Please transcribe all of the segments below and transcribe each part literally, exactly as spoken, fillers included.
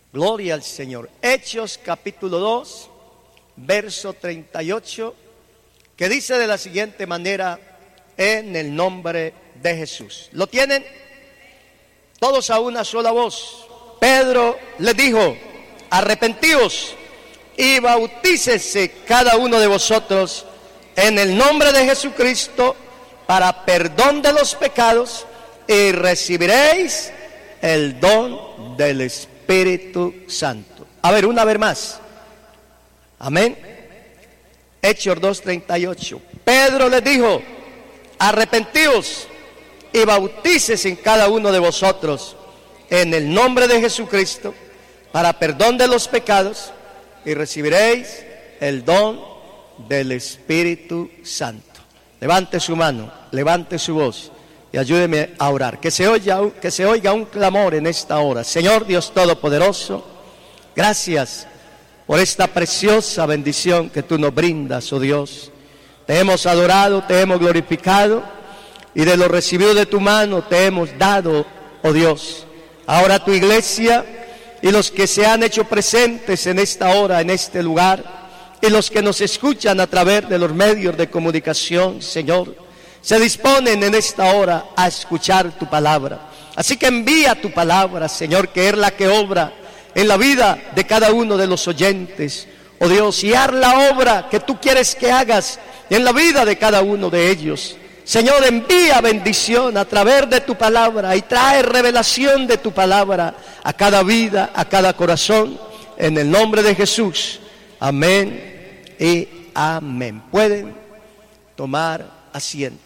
Gloria al Señor. Hechos capítulo dos, verso treinta y ocho, que dice de la siguiente manera: en el nombre de Jesús. ¿Lo tienen? Todos a una sola voz. Pedro les dijo: arrepentíos y bautícese cada uno de vosotros en el nombre de Jesucristo para perdón de los pecados, y recibiréis el don del Espíritu Santo. A ver, una vez más. Amén. Hechos dos, treinta y ocho. Pedro les dijo: arrepentíos y bautícese en cada uno de vosotros en el nombre de Jesucristo para perdón de los pecados, y recibiréis el don del Espíritu Santo. Levante su mano, levante su voz y ayúdeme a orar. Que se oiga, que se oiga un clamor en esta hora. Señor Dios Todopoderoso, gracias por esta preciosa bendición que tú nos brindas, oh Dios. Te hemos adorado, te hemos glorificado, y de lo recibido de tu mano te hemos dado, oh Dios. Ahora tu iglesia y los que se han hecho presentes en esta hora, en este lugar, y los que nos escuchan a través de los medios de comunicación, Señor, se disponen en esta hora a escuchar tu palabra. Así que envía tu palabra, Señor, que es la que obra en la vida de cada uno de los oyentes, oh Dios, y haz la obra que tú quieres que hagas en la vida de cada uno de ellos. Señor, envía bendición a través de tu palabra y trae revelación de tu palabra a cada vida, a cada corazón, en el nombre de Jesús. Amén y amén. Pueden tomar asiento.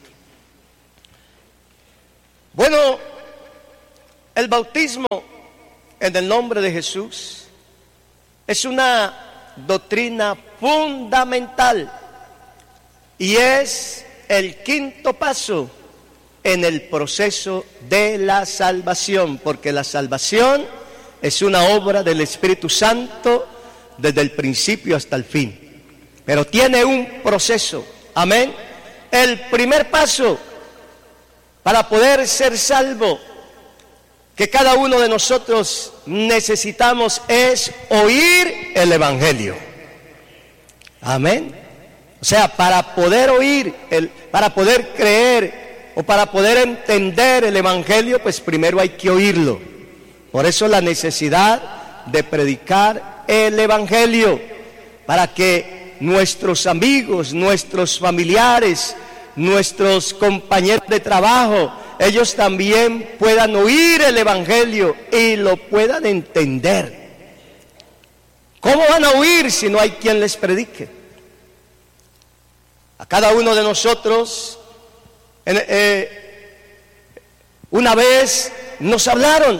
Bueno, el bautismo en el nombre de Jesús es una doctrina fundamental y es el quinto paso en el proceso de la salvación, porque la salvación es una obra del Espíritu Santo desde el principio hasta el fin, pero tiene un proceso. Amén. El primer paso para poder ser salvo que cada uno de nosotros necesitamos es oír el Evangelio. Amén. O sea, para poder oír, el, para poder creer o para poder entender el Evangelio, pues primero hay que oírlo. Por eso la necesidad de predicar el Evangelio, para que nuestros amigos, nuestros familiares, nuestros compañeros de trabajo, ellos también puedan oír el Evangelio y lo puedan entender. ¿Cómo van a oír si no hay quien les predique? A cada uno de nosotros, eh, una vez nos hablaron,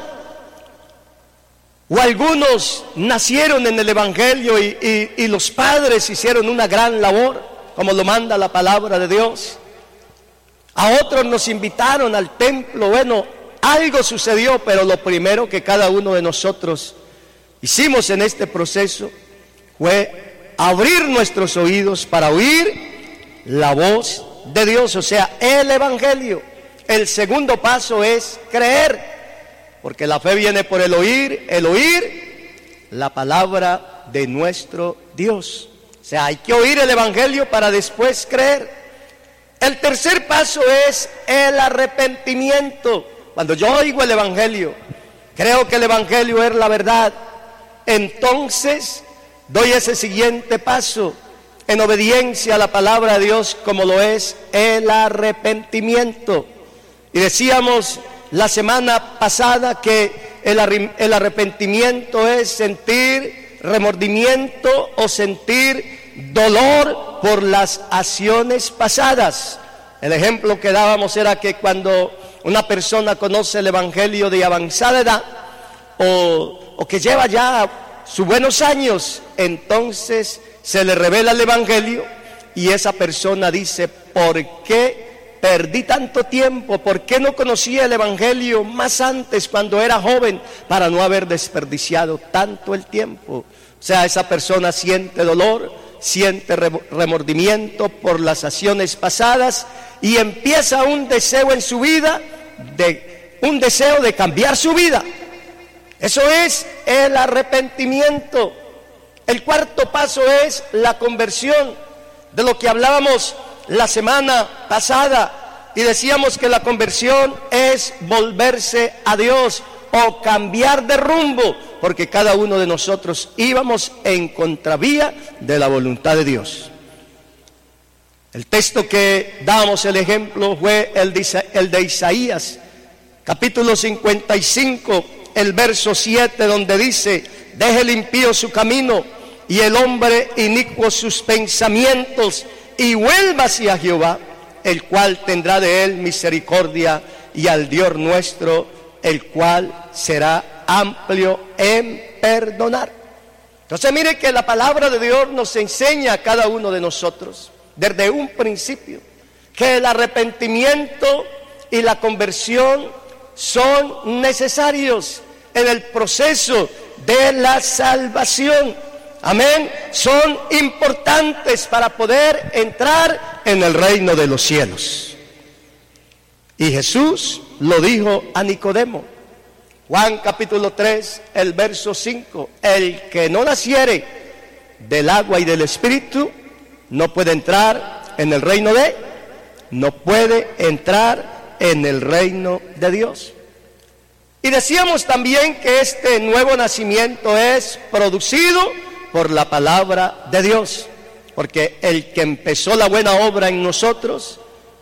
o algunos nacieron en el Evangelio y, y, y los padres hicieron una gran labor, como lo manda la palabra de Dios. A otros nos invitaron al templo. Bueno, algo sucedió, pero lo primero que cada uno de nosotros hicimos en este proceso fue abrir nuestros oídos para oír la voz de Dios, o sea, el Evangelio. El segundo paso es creer, porque la fe viene por el oír, el oír la palabra de nuestro Dios. O sea, hay que oír el Evangelio para después creer. El tercer paso es el arrepentimiento. Cuando yo oigo el Evangelio, creo que el Evangelio es la verdad, entonces doy ese siguiente paso en obediencia a la palabra de Dios, como lo es el arrepentimiento. Y decíamos la semana pasada que el, el arrepentimiento es sentir remordimiento o sentir dolor por las acciones pasadas. El ejemplo que dábamos era que cuando una persona conoce el Evangelio de avanzada edad o, o que lleva ya sus buenos años, entonces se le revela el Evangelio y esa persona dice: ¿por qué perdí tanto tiempo? ¿Por qué no conocía el Evangelio más antes, cuando era joven, para no haber desperdiciado tanto el tiempo? O sea, esa persona siente dolor, siente remordimiento por las acciones pasadas y empieza un deseo en su vida, de, un deseo de cambiar su vida. Eso es el arrepentimiento. El cuarto paso es la conversión, de lo que hablábamos la semana pasada, y decíamos que la conversión es volverse a Dios o cambiar de rumbo, porque cada uno de nosotros íbamos en contravía de la voluntad de Dios. El texto que damos el ejemplo fue el de, el de Isaías, capítulo cincuenta y cinco, el verso siete, donde dice: deje el impío su camino y el hombre inicuo sus pensamientos, y vuelva hacia Jehová, el cual tendrá de él misericordia, y al Dios nuestro, el cual será amplio en perdonar. Entonces mire que la palabra de Dios nos enseña a cada uno de nosotros desde un principio que el arrepentimiento y la conversión son necesarios en el proceso de la salvación. Amén. Son importantes para poder entrar en el reino de los cielos. Y Jesús lo dijo a Nicodemo. Juan capítulo tres, el verso cinco. El que no naciere del agua y del Espíritu no puede entrar en el reino de, no puede entrar en el reino de Dios. Y decíamos también que este nuevo nacimiento es producido por la palabra de Dios, porque el que empezó la buena obra en nosotros,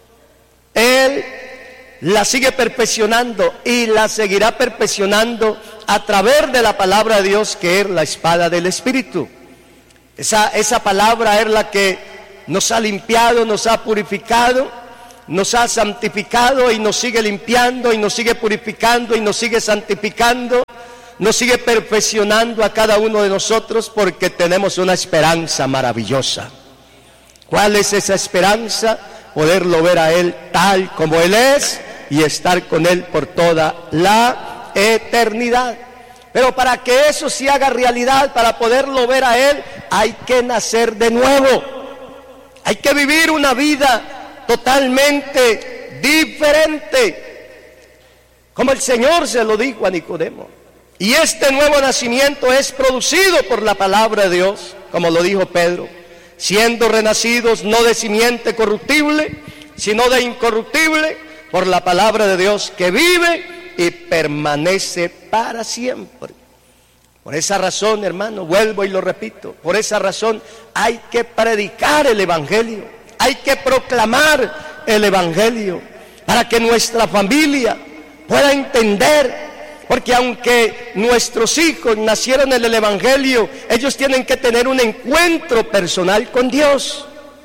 Él la sigue perfeccionando y la seguirá perfeccionando a través de la palabra de Dios, que es la espada del Espíritu. Esa, esa palabra es la que nos ha limpiado, nos ha purificado, nos ha santificado y nos sigue limpiando y nos sigue purificando y nos sigue santificando, nos sigue perfeccionando a cada uno de nosotros, porque tenemos una esperanza maravillosa. ¿Cuál es esa esperanza? Poderlo ver a Él tal como Él es y estar con Él por toda la eternidad. Pero para que eso se haga realidad, para poderlo ver a Él, hay que nacer de nuevo. Hay que vivir una vida totalmente diferente, como el Señor se lo dijo a Nicodemo. Y este nuevo nacimiento es producido por la palabra de Dios, como lo dijo Pedro, siendo renacidos no de simiente corruptible, sino de incorruptible, por la palabra de Dios que vive y permanece para siempre. Por esa razón, hermano, vuelvo y lo repito, por esa razón hay que predicar el Evangelio, hay que proclamar el Evangelio, para que nuestra familia pueda entender. Porque aunque nuestros hijos nacieron en el Evangelio, ellos tienen que tener un encuentro personal con Dios.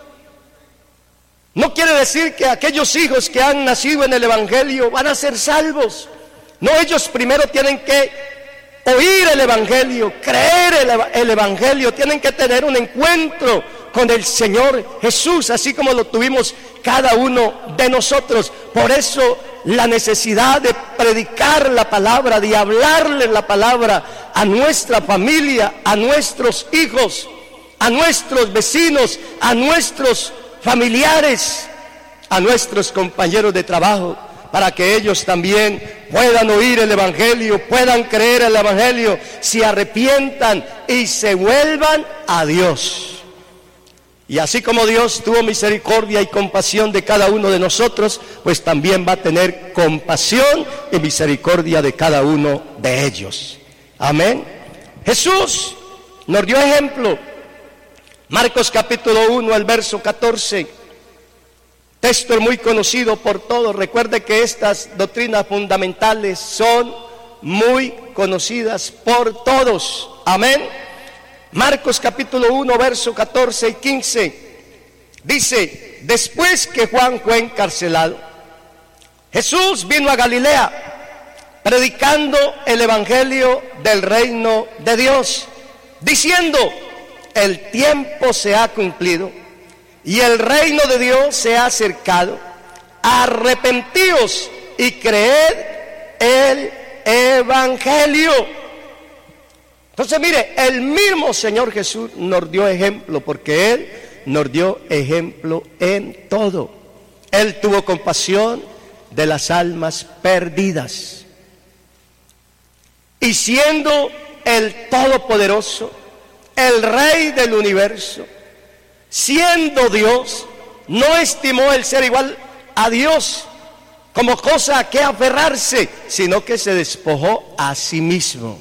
No quiere decir que aquellos hijos que han nacido en el Evangelio van a ser salvos. No, ellos primero tienen que oír el Evangelio, creer el, el Evangelio, tienen que tener un encuentro con el Señor Jesús, así como lo tuvimos cada uno de nosotros. Por eso la necesidad de predicar la palabra, de hablarle la palabra a nuestra familia, a nuestros hijos, a nuestros vecinos, a nuestros familiares, a nuestros compañeros de trabajo, para que ellos también puedan oír el Evangelio, puedan creer el Evangelio, se arrepientan y se vuelvan a Dios. Y así como Dios tuvo misericordia y compasión de cada uno de nosotros, pues también va a tener compasión y misericordia de cada uno de ellos. Amén. Jesús nos dio ejemplo. Marcos capítulo uno, el verso catorce. Texto muy conocido por todos. Recuerde que estas doctrinas fundamentales son muy conocidas por todos. Amén. Marcos capítulo uno, verso catorce y quince, dice: después que Juan fue encarcelado, Jesús vino a Galilea, predicando el evangelio del reino de Dios, diciendo: el tiempo se ha cumplido y el reino de Dios se ha acercado. Arrepentíos y creed el evangelio. Entonces mire, el mismo Señor Jesús nos dio ejemplo, porque Él nos dio ejemplo en todo. Él tuvo compasión de las almas perdidas. y siendo el Todopoderoso, el Rey del universo, siendo Dios, no estimó el ser igual a Dios como cosa a que aferrarse, sino que se despojó a sí mismo.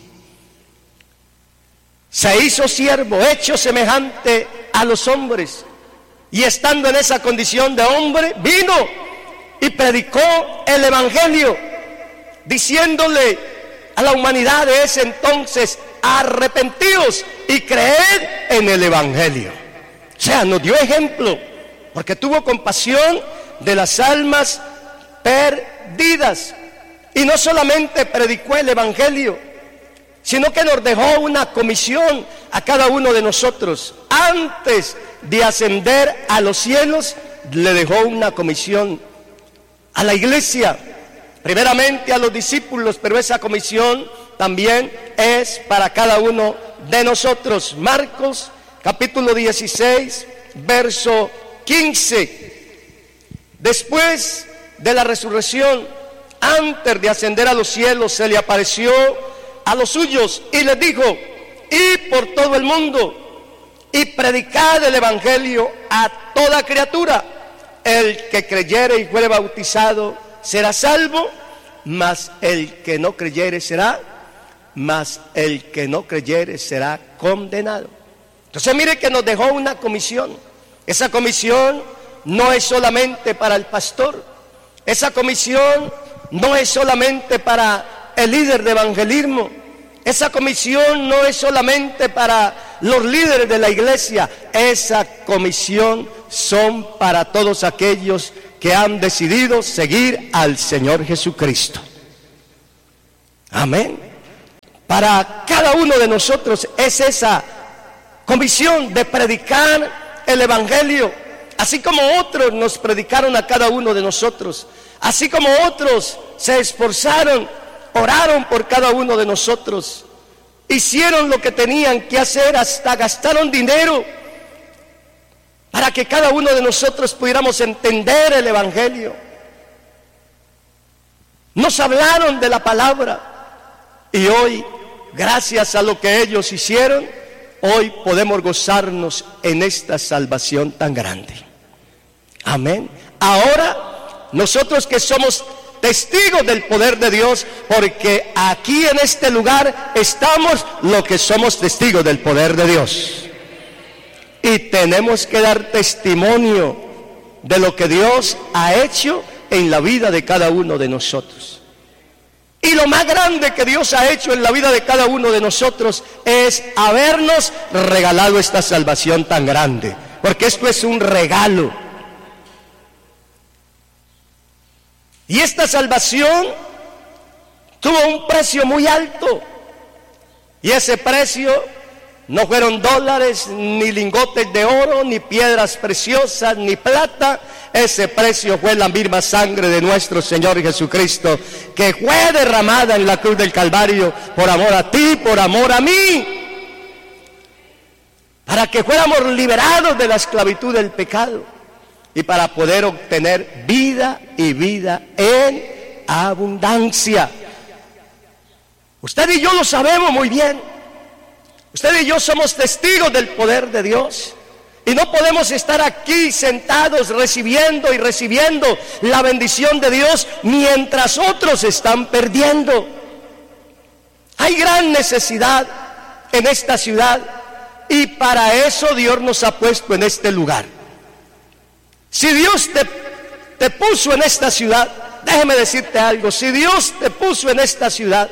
Se hizo siervo, hecho semejante a los hombres, y estando en esa condición de hombre, vino y predicó el evangelio, diciéndole a la humanidad de ese entonces: arrepentíos y creed en el evangelio. O sea, nos dio ejemplo, porque tuvo compasión de las almas perdidas. Y no solamente predicó el evangelio, sino que nos dejó una comisión a cada uno de nosotros. Antes de ascender a los cielos, le dejó una comisión a la iglesia, primeramente a los discípulos, pero esa comisión también es para cada uno de nosotros. Marcos capítulo dieciséis, verso quince. Después de la resurrección, antes de ascender a los cielos, se le apareció a los suyos y les dijo: id por todo el mundo y predicad el evangelio a toda criatura. El que creyere y fuere bautizado será salvo, mas el que no creyere será, mas el que no creyere será condenado. Entonces mire que nos dejó una comisión. Esa comisión no es solamente para el pastor, esa comisión no es solamente para el líder de evangelismo, esa comisión no es solamente para los líderes de la iglesia, esa comisión son para todos aquellos que han decidido seguir al Señor Jesucristo. Amén. Para cada uno de nosotros es esa comisión de predicar el evangelio, así como otros nos predicaron a cada uno de nosotros, así como otros se esforzaron, oraron por cada uno de nosotros, hicieron lo que tenían que hacer, hasta gastaron dinero para que cada uno de nosotros pudiéramos entender el evangelio. Nos hablaron de la palabra y hoy, gracias a lo que ellos hicieron, hoy podemos gozarnos en esta salvación tan grande. Amén. Ahora, nosotros que somos testigos del poder de Dios, porque aquí en este lugar estamos los que somos testigos del poder de Dios. Y tenemos que dar testimonio de lo que Dios ha hecho en la vida de cada uno de nosotros. Y lo más grande que Dios ha hecho en la vida de cada uno de nosotros es habernos regalado esta salvación tan grande, porque esto es un regalo. Y esta salvación tuvo un precio muy alto, y ese precio no fueron dólares, ni lingotes de oro, ni piedras preciosas, ni plata. Ese precio fue la misma sangre de nuestro Señor Jesucristo, que fue derramada en la cruz del Calvario por amor a ti, por amor a mí, para que fuéramos liberados de la esclavitud del pecado y para poder obtener vida y vida en abundancia. Usted y yo lo sabemos muy bien. Usted y yo somos testigos del poder de Dios. Y no podemos estar aquí sentados recibiendo y recibiendo la bendición de Dios mientras otros están perdiendo. Hay gran necesidad en esta ciudad y para eso Dios nos ha puesto en este lugar. Si Dios te, te puso en esta ciudad, déjeme decirte algo, si Dios te puso en esta ciudad,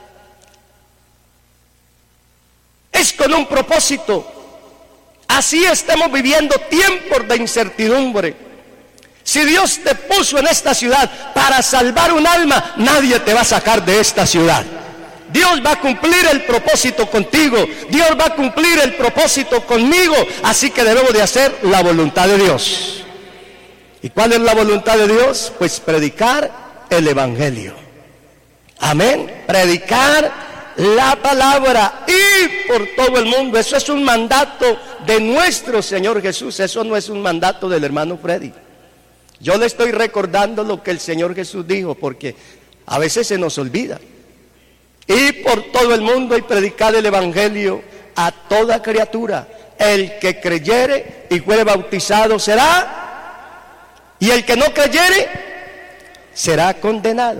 es con un propósito. Así estamos viviendo tiempos de incertidumbre. Si Dios te puso en esta ciudad para salvar un alma, nadie te va a sacar de esta ciudad. Dios va a cumplir el propósito contigo, Dios va a cumplir el propósito conmigo, así que debemos de hacer la voluntad de Dios. ¿Y cuál es la voluntad de Dios? Pues predicar el evangelio. Amén. Predicar la palabra y por todo el mundo. Eso es un mandato de nuestro Señor Jesús. Eso no es un mandato del hermano Freddy. Yo le estoy recordando lo que el Señor Jesús dijo, porque a veces se nos olvida. y por todo el mundo y predicar el evangelio a toda criatura. El que creyere y fuere bautizado será, y el que no creyere será condenado.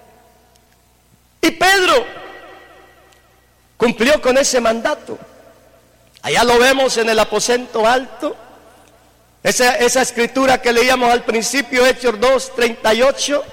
Y Pedro cumplió con ese mandato. Allá lo vemos en el aposento alto, esa, esa escritura que leíamos al principio, Hechos dos, treinta y ocho,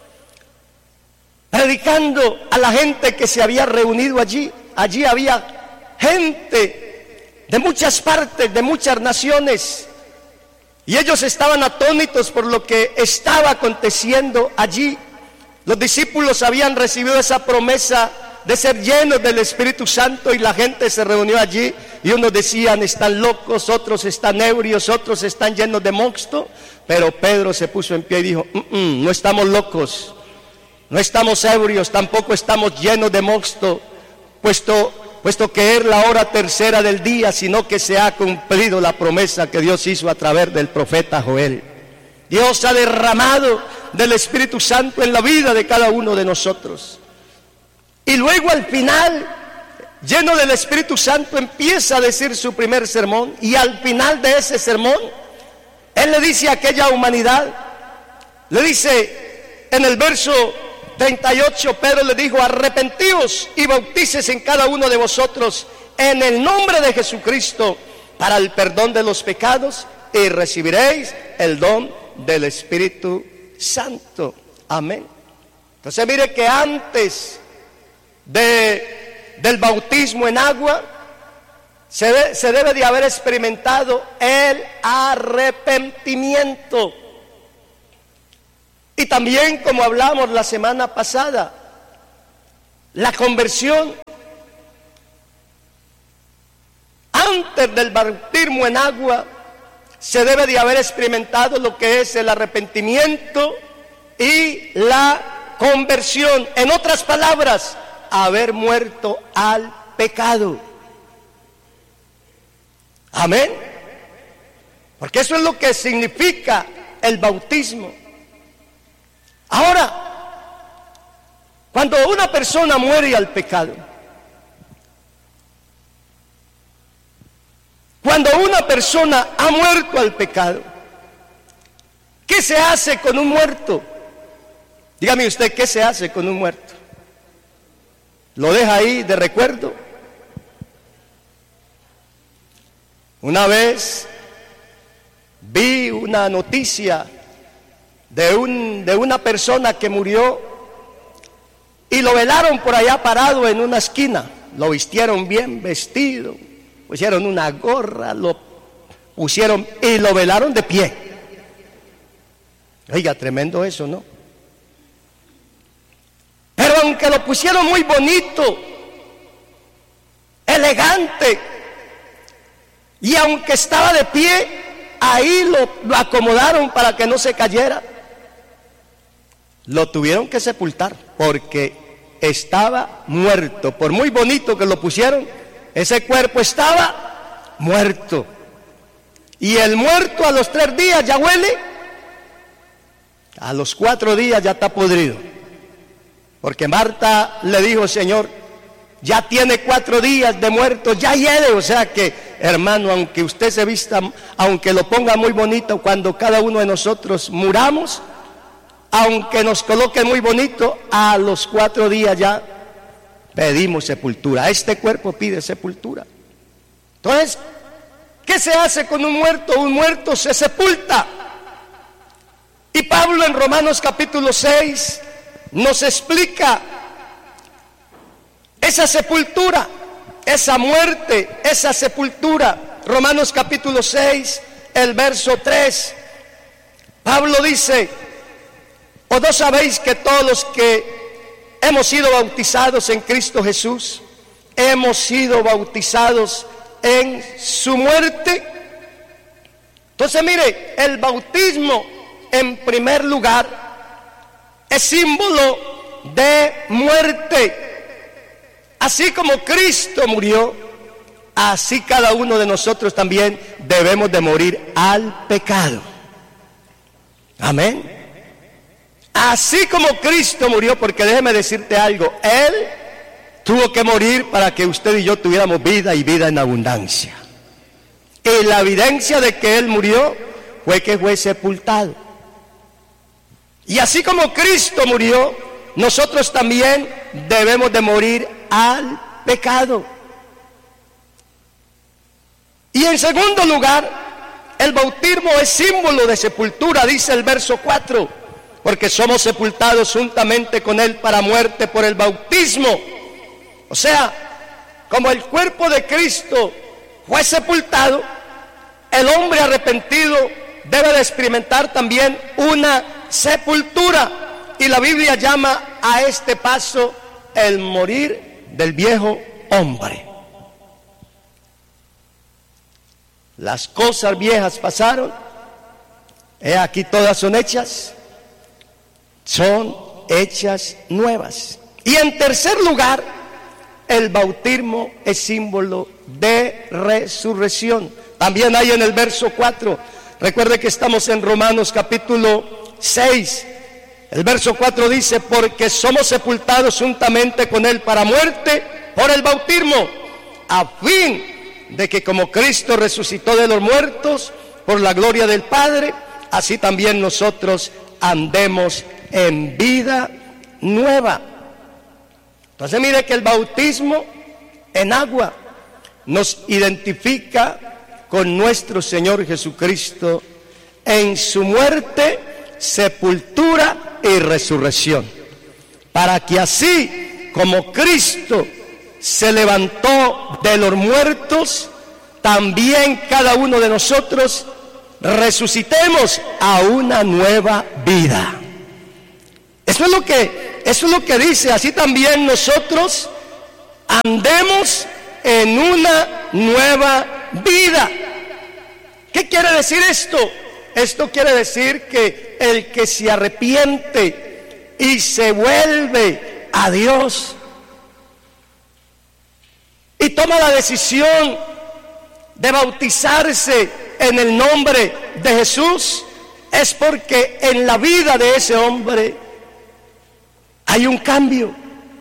predicando a la gente que se había reunido allí. Allí había gente de muchas partes, de muchas naciones, y ellos estaban atónitos por lo que estaba aconteciendo allí. Los discípulos habían recibido esa promesa de ser llenos del Espíritu Santo, y la gente se reunió allí, y unos decían están locos, otros están ebrios, otros están llenos de mosto. Pero Pedro se puso en pie y dijo: mm, mm, no estamos locos, no estamos ebrios, tampoco estamos llenos de mosto, puesto puesto que es la hora tercera del día, sino que se ha cumplido la promesa que Dios hizo a través del profeta Joel. Dios ha derramado del Espíritu Santo en la vida de cada uno de nosotros. Y luego al final, lleno del Espíritu Santo, empieza a decir su primer sermón, y al final de ese sermón, Él le dice a aquella humanidad, le dice en el verso treinta y ocho, Pedro le dijo: arrepentíos y bautícese en cada uno de vosotros en el nombre de Jesucristo para el perdón de los pecados, y recibiréis el don del Espíritu Santo. Amén. Entonces mire que antes de, del bautismo en agua se, de, se debe de haber experimentado el arrepentimiento. Y también, como hablamos la semana pasada, la conversión. Antes del bautismo en agua se debe de haber experimentado lo que es el arrepentimiento y la conversión. En otras palabras, haber muerto al pecado. Amén. Porque eso es lo que significa el bautismo. Ahora, cuando una persona muere al pecado, cuando una persona ha muerto al pecado, ¿qué se hace con un muerto? Dígame usted, ¿qué se hace con un muerto? ¿Lo deja ahí de recuerdo? Una vez vi una noticia de, un, de una persona que murió y lo velaron por allá parado en una esquina. Lo vistieron bien vestido, pusieron una gorra, lo pusieron y lo velaron de pie. Oiga, tremendo eso, ¿no? Pero aunque lo pusieron muy bonito, elegante, y aunque estaba de pie, ahí lo, lo acomodaron para que no se cayera. Lo tuvieron que sepultar porque estaba muerto. Por muy bonito que lo pusieron, ese cuerpo estaba muerto. Y el muerto a los tres días ya huele, a los cuatro días ya está podrido. Porque Marta le dijo: Señor, ya tiene cuatro días de muerto, ya hiede. O sea que, hermano, aunque usted se vista, aunque lo ponga muy bonito, cuando cada uno de nosotros muramos, aunque nos coloque muy bonito, a los cuatro días ya pedimos sepultura. Este cuerpo pide sepultura. Entonces, ¿qué se hace con un muerto? Un muerto se sepulta. Y Pablo en Romanos capítulo seis nos explica esa sepultura, esa muerte, esa sepultura. Romanos capítulo seis, el verso tres. Pablo dice: ¿o no sabéis que todos los que hemos sido bautizados en Cristo Jesús, hemos sido bautizados en su muerte? Entonces mire, el bautismo en primer lugar es símbolo de muerte. Así como Cristo murió, así cada uno de nosotros también debemos de morir al pecado. Amén. Así como Cristo murió, porque déjeme decirte algo, Él tuvo que morir para que usted y yo tuviéramos vida y vida en abundancia. Y la evidencia de que Él murió fue que fue sepultado. Y así como Cristo murió, nosotros también debemos de morir al pecado. Y en segundo lugar, el bautismo es símbolo de sepultura, dice el verso cuatro, porque somos sepultados juntamente con Él para muerte por el bautismo. O sea, como el cuerpo de Cristo fue sepultado, el hombre arrepentido debe de experimentar también una sepultura. Y la Biblia llama a este paso el morir del viejo hombre. Las cosas viejas pasaron, he aquí todas son hechas, son hechas nuevas. Y en tercer lugar, el bautismo es símbolo de resurrección. También hay en el verso cuatro, recuerde que estamos en Romanos capítulo seis, el verso cuatro dice, porque somos sepultados juntamente con Él para muerte por el bautismo, a fin de que como Cristo resucitó de los muertos por la gloria del Padre, así también nosotros andemos en vida nueva. Entonces mire que el bautismo en agua nos identifica con nuestro Señor Jesucristo en su muerte, sepultura y resurrección, para que así como Cristo se levantó de los muertos, también cada uno de nosotros resucitemos a una nueva vida. Eso es lo que, eso es lo que dice, así también nosotros andemos en una nueva vida. ¿Qué quiere decir esto? Esto quiere decir que el que se arrepiente y se vuelve a Dios y toma la decisión de bautizarse en el nombre de Jesús, es porque en la vida de ese hombre hay un cambio.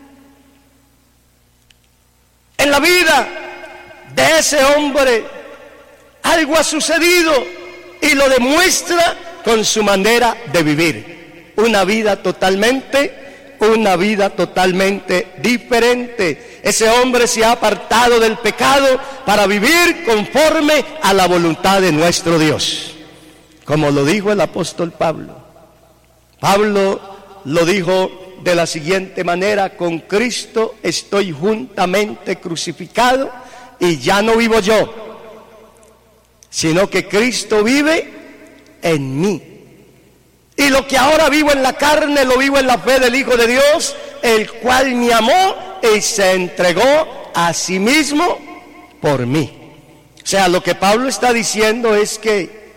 En la vida de ese hombre algo ha sucedido y lo demuestra con su manera de vivir. Una vida totalmente, una vida totalmente diferente. Ese hombre se ha apartado del pecado para vivir conforme a la voluntad de nuestro Dios. Como lo dijo el apóstol Pablo. Pablo lo dijo de la siguiente manera: con Cristo estoy juntamente crucificado y ya no vivo yo, sino que Cristo vive en mí. Y lo que ahora vivo en la carne, lo vivo en la fe del Hijo de Dios, el cual me amó y se entregó a sí mismo por mí. O sea, lo que Pablo está diciendo es que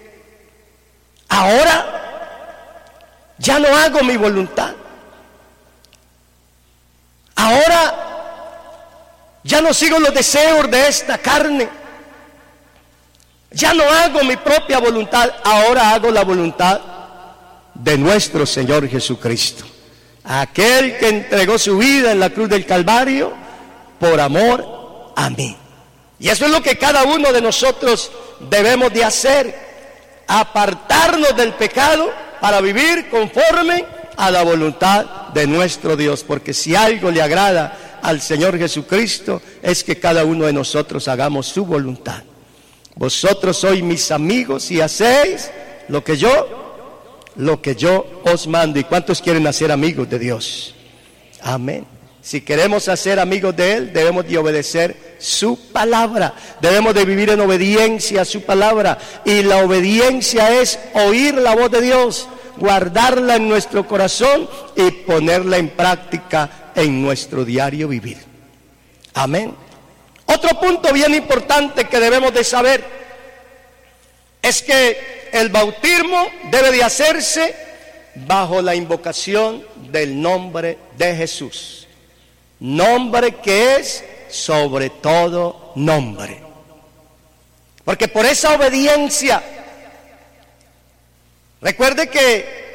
ahora ya no hago mi voluntad. Ahora ya no sigo los deseos de esta carne. Ya no hago mi propia voluntad, ahora hago la voluntad de nuestro Señor Jesucristo, aquel que entregó su vida en la cruz del Calvario por amor a mí. Y eso es lo que cada uno de nosotros debemos de hacer: apartarnos del pecado para vivir conforme a la voluntad de nuestro Dios, porque si algo le agrada al Señor Jesucristo es que cada uno de nosotros hagamos su voluntad. Vosotros sois mis amigos y hacéis lo que yo lo que yo os mando. ¿Y cuántos quieren hacer amigos de Dios? Amén. Si queremos hacer amigos de Él, debemos de obedecer su palabra, debemos de vivir en obediencia a su palabra, y la obediencia es oír la voz de Dios, guardarla en nuestro corazón y ponerla en práctica en nuestro diario vivir. Amén. Otro punto bien importante que debemos de saber es que el bautismo debe de hacerse bajo la invocación del nombre de Jesús, nombre que es sobre todo nombre, porque por esa obediencia, recuerde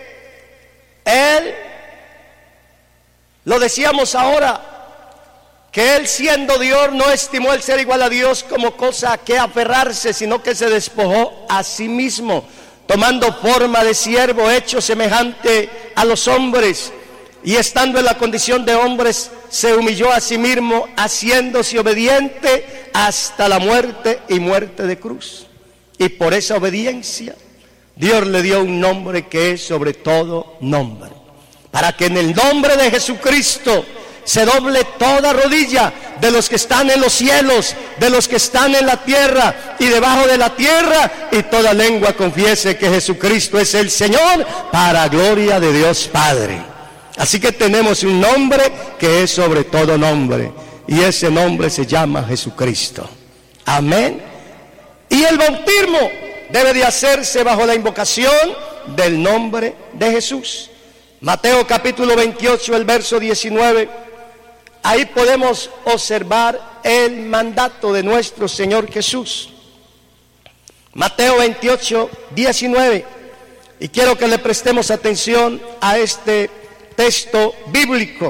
que Él, lo decíamos ahora, que él siendo Dios no estimó el ser igual a Dios como cosa a que aferrarse, sino que se despojó a sí mismo, tomando forma de siervo, hecho semejante a los hombres, y estando en la condición de hombres, se humilló a sí mismo, haciéndose obediente hasta la muerte y muerte de cruz. Y por esa obediencia, Dios le dio un nombre que es sobre todo nombre, para que en el nombre de Jesucristo se doble toda rodilla de los que están en los cielos, de los que están en la tierra y debajo de la tierra, y toda lengua confiese que Jesucristo es el Señor, para gloria de Dios Padre. Así que tenemos un nombre que es sobre todo nombre, y ese nombre se llama Jesucristo. Amén. Y el bautismo debe de hacerse bajo la invocación del nombre de Jesús. Mateo capítulo veintiocho, el verso diecinueve. Ahí podemos observar el mandato de nuestro Señor Jesús. Mateo veintiocho, diecinueve. Y quiero que le prestemos atención a este texto bíblico.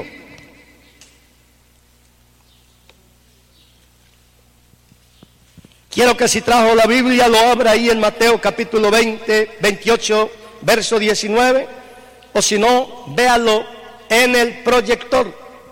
Quiero que si trajo la Biblia lo abra ahí en Mateo capítulo veinte, veintiocho, verso diecinueve, o si no, véalo en el proyector,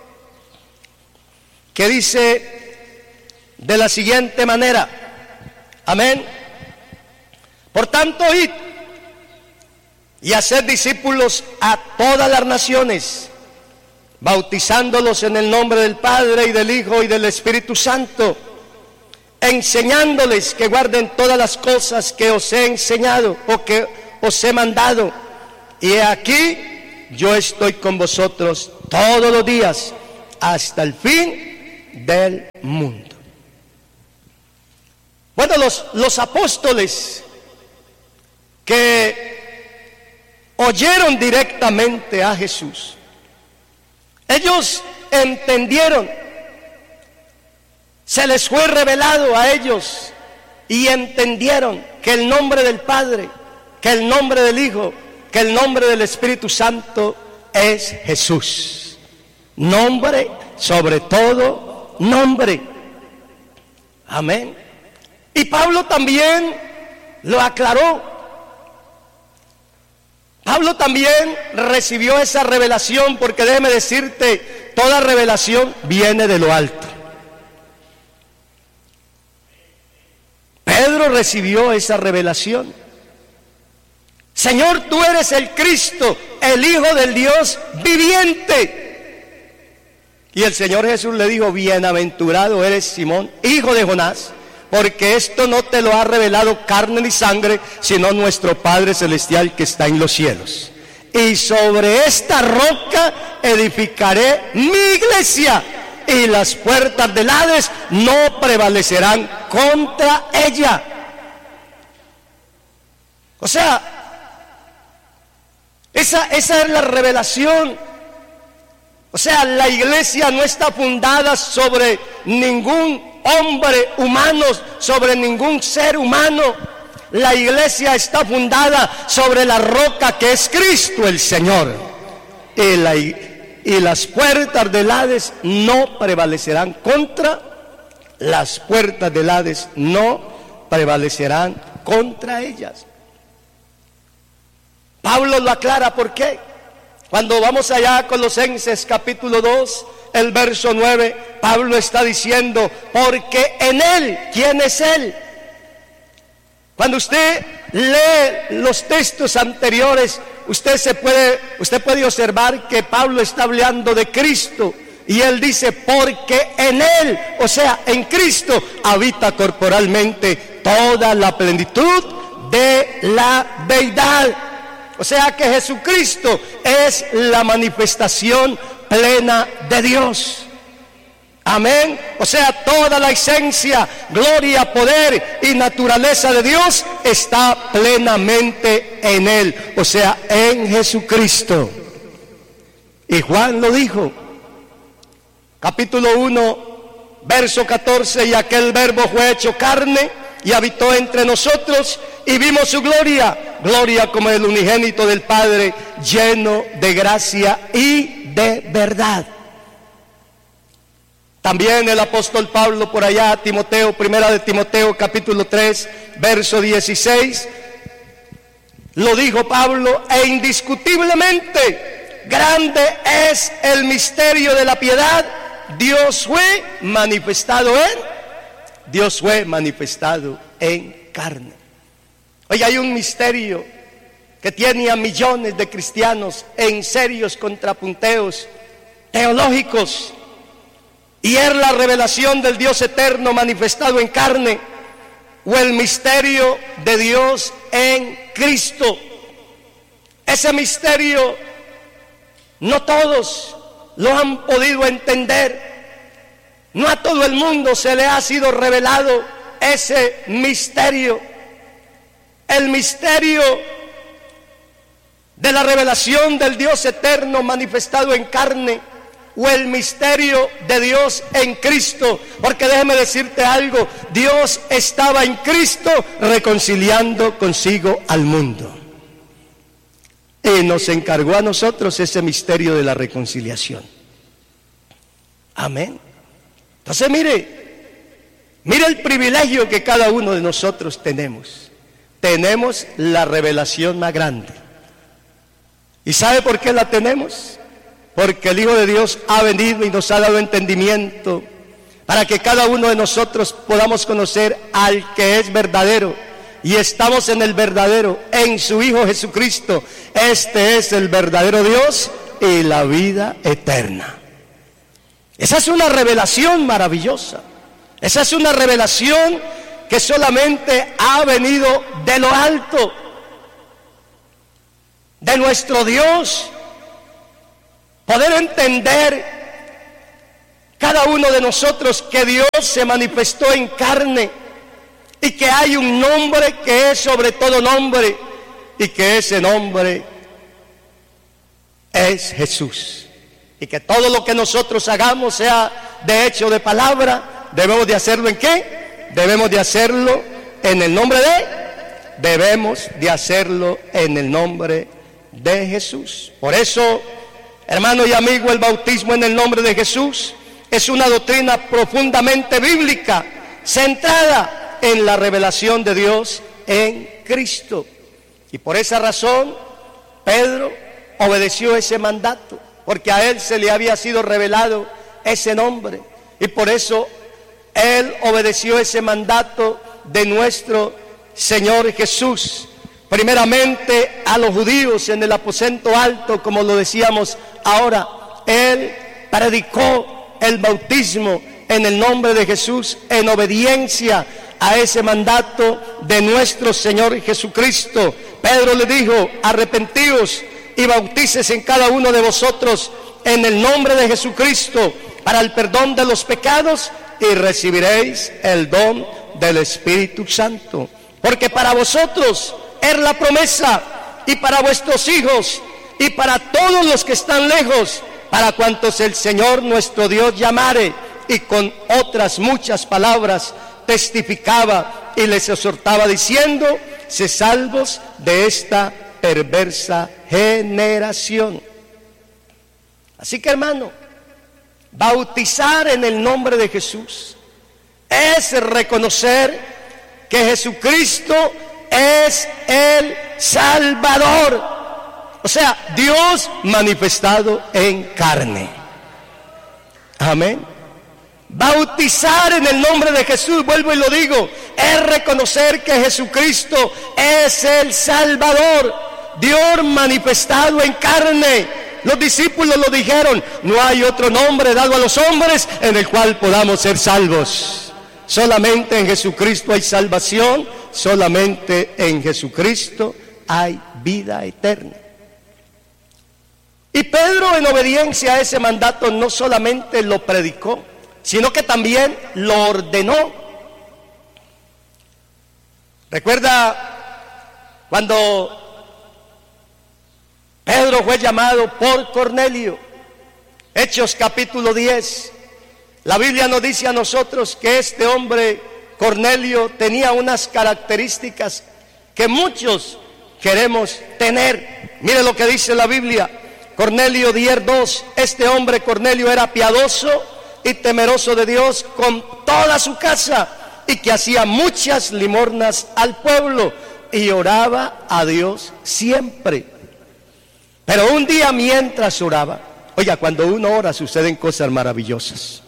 que dice de la siguiente manera, amén. Por tanto, id y haced discípulos a todas las naciones, bautizándolos en el nombre del Padre y del Hijo y del Espíritu Santo, enseñándoles que guarden todas las cosas que os he enseñado o que os he mandado. Y aquí yo estoy con vosotros todos los días hasta el fin del mundo. Bueno, los, los apóstoles que oyeron directamente a Jesús, ellos entendieron, se les fue revelado a ellos y entendieron que el nombre del Padre, que el nombre del Hijo, que el nombre del Espíritu Santo es Jesús. Nombre sobre todo nombre. Amén. Y Pablo también lo aclaró. Pablo también recibió esa revelación, porque déjeme decirte, toda revelación viene de lo alto. Pedro recibió esa revelación. Señor, tú eres el Cristo, el Hijo del Dios viviente. Y el Señor Jesús le dijo, bienaventurado eres Simón, hijo de Jonás, porque esto no te lo ha revelado carne ni sangre, sino nuestro Padre Celestial que está en los cielos. Y sobre esta roca edificaré mi iglesia, y las puertas del Hades no prevalecerán contra ella. O sea, esa, esa es la revelación. O sea, la iglesia no está fundada sobre ningún hombre humano, sobre ningún ser humano. La iglesia está fundada sobre la roca que es Cristo el Señor. Y, la, y las puertas del Hades no prevalecerán contra, las puertas del Hades no prevalecerán contra ellas. Pablo lo aclara, ¿por qué? Cuando vamos allá a Colosenses capítulo dos, el verso nueve, Pablo está diciendo, porque en Él, ¿quién es Él? Cuando usted lee los textos anteriores, usted se puede, usted puede observar que Pablo está hablando de Cristo, y él dice, porque en Él, o sea, en Cristo, habita corporalmente toda la plenitud de la deidad. O sea que Jesucristo es la manifestación plena de Dios. Amén. O sea, toda la esencia, gloria, poder y naturaleza de Dios está plenamente en Él. O sea, en Jesucristo. Y Juan lo dijo. Capítulo uno, verso catorce, y aquel verbo fue hecho carne y habitó entre nosotros, y vimos su gloria, gloria como el unigénito del Padre, lleno de gracia y de verdad. También el apóstol Pablo por allá, Timoteo, primera de Timoteo, capítulo tres, verso dieciséis, lo dijo Pablo: e indiscutiblemente grande es el misterio de la piedad. Dios fue manifestado en, Dios fue manifestado en carne. Oye, hay un misterio que tiene a millones de cristianos en serios contrapunteos teológicos, y es la revelación del Dios eterno manifestado en carne, o el misterio de Dios en Cristo. Ese misterio no todos lo han podido entender, no a todo el mundo se le ha sido revelado ese misterio. El misterio de la revelación del Dios eterno manifestado en carne, o el misterio de Dios en Cristo. Porque déjeme decirte algo: Dios estaba en Cristo reconciliando consigo al mundo, y nos encargó a nosotros ese misterio de la reconciliación. Amén. Entonces mire, mire el privilegio que cada uno de nosotros tenemos. Tenemos la revelación más grande. ¿Y sabe por qué la tenemos? Porque el Hijo de Dios ha venido y nos ha dado entendimiento para que cada uno de nosotros podamos conocer al que es verdadero. Y estamos en el verdadero, en su Hijo Jesucristo. Este es el verdadero Dios y la vida eterna. Esa es una revelación maravillosa. Esa es una revelación que solamente ha venido de lo alto, de nuestro Dios. Poder entender cada uno de nosotros que Dios se manifestó en carne, y que hay un nombre que es sobre todo nombre, y que ese nombre es Jesús. Y que todo lo que nosotros hagamos, sea de hecho de palabra, debemos de hacerlo ¿en qué? Debemos de hacerlo en el nombre de, debemos de hacerlo en el nombre de Jesús. Por eso, hermano y amigo, el bautismo en el nombre de Jesús es una doctrina profundamente bíblica, centrada en la revelación de Dios en Cristo. Y por esa razón, Pedro obedeció ese mandato, porque a él se le había sido revelado ese nombre. Y por eso él obedeció ese mandato de nuestro Señor Jesús. Primeramente a los judíos en el aposento alto, como lo decíamos ahora, él predicó el bautismo en el nombre de Jesús en obediencia a ese mandato de nuestro Señor Jesucristo. Pedro le dijo: arrepentíos y bautícese en cada uno de vosotros en el nombre de Jesucristo para el perdón de los pecados, y recibiréis el don del Espíritu Santo. Porque para vosotros es la promesa, y para vuestros hijos, y para todos los que están lejos, para cuantos el Señor nuestro Dios llamare. Y con otras muchas palabras testificaba y les exhortaba diciendo: sé salvos de esta perversa generación. Así que, hermano, bautizar en el nombre de Jesús es reconocer que Jesucristo es el Salvador, o sea, Dios manifestado en carne. Amén. Bautizar en el nombre de Jesús, vuelvo y lo digo, es reconocer que Jesucristo es el Salvador, Dios manifestado en carne. Los discípulos lo dijeron: no hay otro nombre dado a los hombres en el cual podamos ser salvos. Solamente en Jesucristo hay salvación, solamente en Jesucristo hay vida eterna. Y Pedro, en obediencia a ese mandato, no solamente lo predicó, sino que también lo ordenó. Recuerda cuando Pedro fue llamado por Cornelio, Hechos capítulo diez. La Biblia nos dice a nosotros que este hombre, Cornelio, tenía unas características que muchos queremos tener. Mire lo que dice la Biblia, Cornelio diez dos. Este hombre, Cornelio, era piadoso y temeroso de Dios con toda su casa, y que hacía muchas limosnas al pueblo y oraba a Dios siempre. Pero un día mientras oraba, oiga, cuando uno ora suceden cosas maravillosas.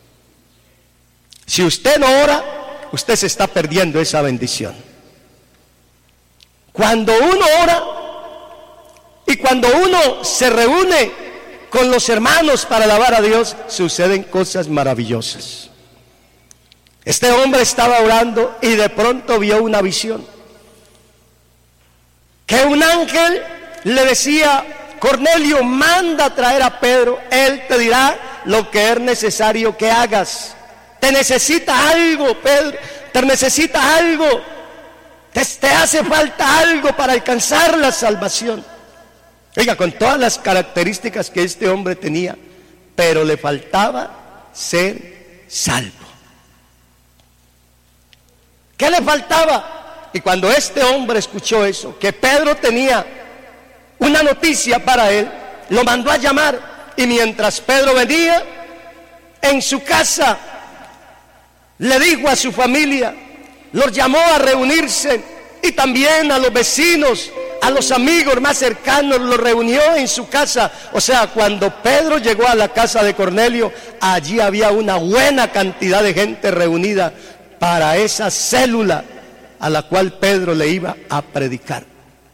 Si usted no ora, usted se está perdiendo esa bendición. Cuando uno ora y cuando uno se reúne con los hermanos para alabar a Dios, suceden cosas maravillosas. Este hombre estaba orando y de pronto vio una visión. Que un ángel le decía: Cornelio, manda a traer a Pedro, él te dirá lo que es necesario que hagas. Te necesita algo, Pedro, te necesita algo, te, te hace falta algo para alcanzar la salvación. Oiga, con todas las características que este hombre tenía, pero le faltaba ser salvo. ¿Qué le faltaba? Y cuando este hombre escuchó eso, que Pedro tenía una noticia para él, lo mandó a llamar, y mientras Pedro venía en su casa, le dijo a su familia, los llamó a reunirse, y también a los vecinos, a los amigos más cercanos, los reunió en su casa. O sea, cuando Pedro llegó a la casa de Cornelio, allí había una buena cantidad de gente reunida para esa célula a la cual Pedro le iba a predicar.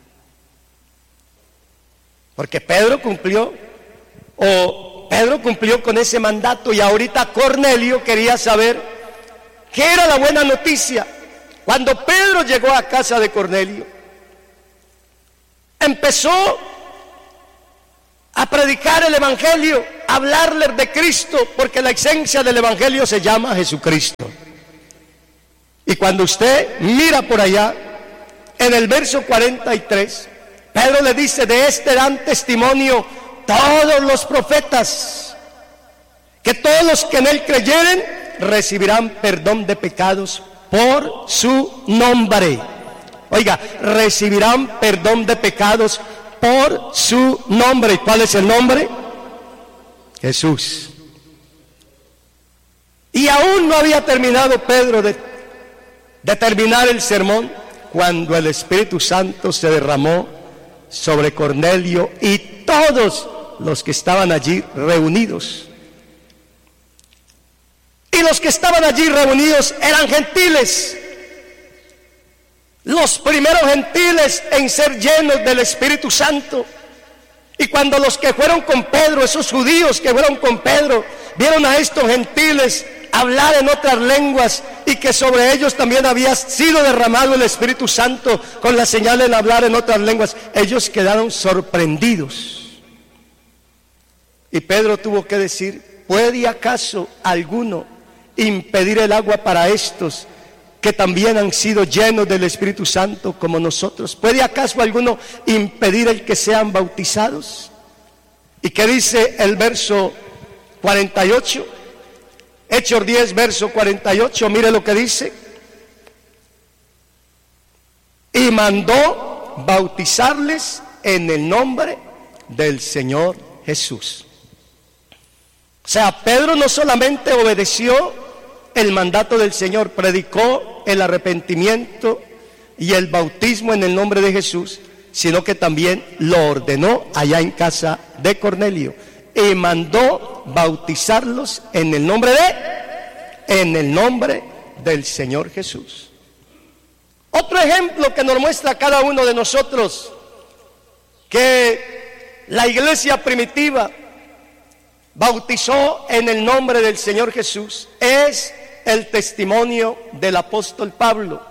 Porque Pedro cumplió, o Pedro cumplió con ese mandato, y ahorita Cornelio quería saber qué era la buena noticia. Cuando Pedro llegó a casa de Cornelio, empezó a predicar el evangelio, a hablarles de Cristo, porque la esencia del evangelio se llama Jesucristo. Y cuando usted mira por allá, en el verso cuarenta y tres, Pedro le dice: de este dan testimonio todos los profetas, que todos los que en él creyeren recibirán perdón de pecados por su nombre. Oiga, recibirán perdón de pecados por su nombre. ¿Y cuál es el nombre? Jesús. Y aún no había terminado Pedro de, de terminar el sermón, cuando el Espíritu Santo se derramó sobre Cornelio y todos los que estaban allí reunidos. Y los que estaban allí reunidos eran gentiles, los primeros gentiles en ser llenos del Espíritu Santo. Y cuando los que fueron con Pedro, esos judíos que fueron con Pedro, vieron a estos gentiles hablar en otras lenguas, y que sobre ellos también había sido derramado el Espíritu Santo con la señal de hablar en otras lenguas, ellos quedaron sorprendidos. Y Pedro tuvo que decir: ¿puede acaso alguno impedir el agua para estos que también han sido llenos del Espíritu Santo como nosotros? ¿Puede acaso alguno impedir el que sean bautizados? ¿Y qué dice el verso cuarenta y ocho? Hechos diez, verso cuarenta y ocho, mire lo que dice: y mandó bautizarles en el nombre del Señor Jesús. O sea, Pedro no solamente obedeció el mandato del Señor, predicó el arrepentimiento y el bautismo en el nombre de Jesús, sino que también lo ordenó allá en casa de Cornelio, y mandó bautizarlos en el nombre de, en el nombre del Señor Jesús. Otro ejemplo que nos muestra a cada uno de nosotros que la iglesia primitiva bautizó en el nombre del Señor Jesús es el testimonio del apóstol Pablo.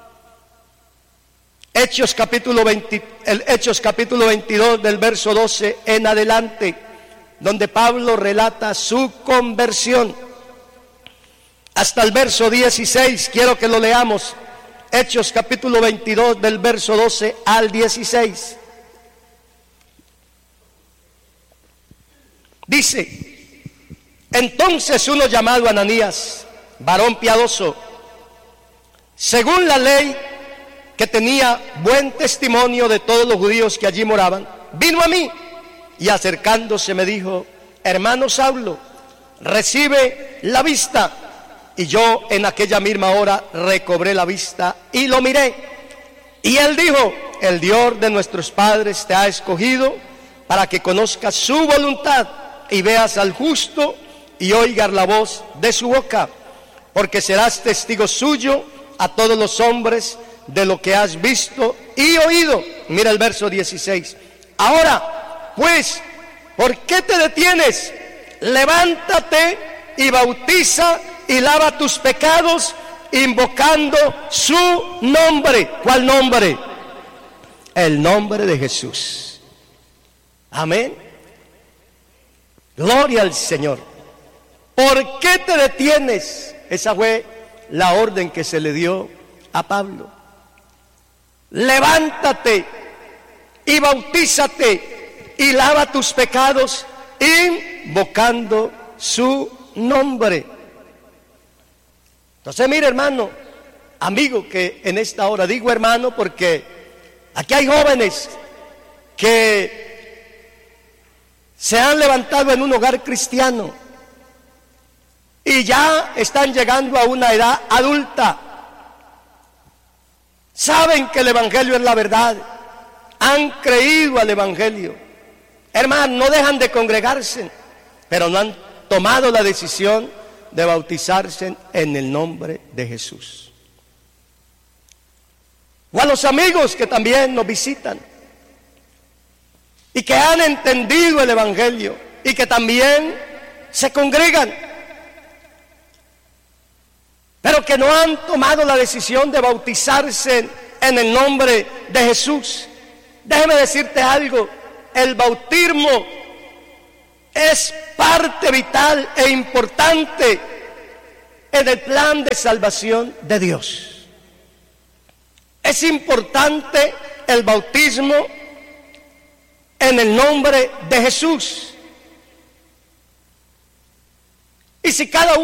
Hechos capítulo veinte, el Hechos capítulo veintidós, del verso doce en adelante, donde Pablo relata su conversión, hasta el verso dieciséis. Quiero que lo leamos. Hechos capítulo veintidós, del verso doce al dieciséis. Dice: entonces uno llamado Ananías, varón piadoso, según la ley, que tenía buen testimonio de todos los judíos que allí moraban, vino a mí y acercándose me dijo: hermano Saulo, recibe la vista. Y yo en aquella misma hora recobré la vista y lo miré. Y él dijo: el Dios de nuestros padres te ha escogido para que conozcas su voluntad y veas al justo y oigas la voz de su boca, porque serás testigo suyo a todos los hombres de lo que has visto y oído. Mira el verso dieciséis. Ahora, pues, ¿por qué te detienes? Levántate y bautiza y lava tus pecados, invocando su nombre. ¿Cuál nombre? El nombre de Jesús. Amén. Gloria al Señor. ¿Por qué te detienes? Esa fue la orden que se le dio a Pablo. Levántate y bautízate y lava tus pecados, invocando su nombre. Entonces, mire, hermano, amigo, que en esta hora digo hermano porque aquí hay jóvenes que se han levantado en un hogar cristiano y ya están llegando a una edad adulta. Saben que el evangelio es la verdad, han creído al evangelio. Hermano, no dejan de congregarse, pero no han tomado la decisión de bautizarse en el nombre de Jesús. O a los amigos que también nos visitan y que han entendido el evangelio y que también se congregan, pero que no han tomado la decisión de bautizarse en el nombre de Jesús. Déjeme decirte algo: el bautismo es parte vital e importante en el plan de salvación de Dios. Es importante el bautismo en el nombre de Jesús. Y si cada uno